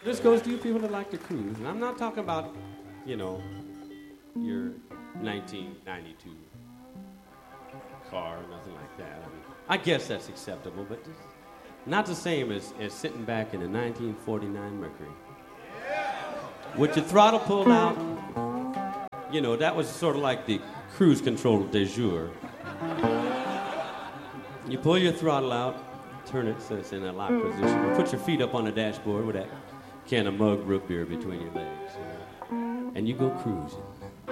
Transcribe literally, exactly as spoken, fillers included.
This goes to you people that like to cruise. And I'm not talking about, you know, your nineteen ninety-two car or nothing like that. I mean, I guess that's acceptable, but just not the same as, as sitting back in a nineteen forty-nine Mercury. With your throttle pulled out, you know, that was sort of like the cruise control de jour. You pull your throttle out, turn it so it's in a lock position. You put your feet up on the dashboard with that can of mug root beer between your legs. You know, and you go cruising.